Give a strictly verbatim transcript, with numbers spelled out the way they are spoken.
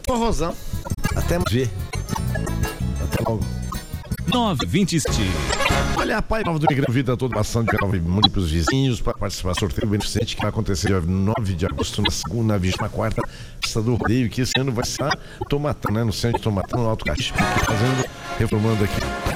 Rosão. Até ver. Até logo. nove vinte e sete. Olha, a Pai Nova do Migrante Vida toda ação de nove múltiplos vizinhos para participar do sorteio beneficente que vai acontecer dia nove de agosto, na segunda, na vigésima quarta, festa do rodeio, que esse ano vai ser Tomatão, né? No centro de Tomatão, no Alto Caxias, fazendo, reformando aqui.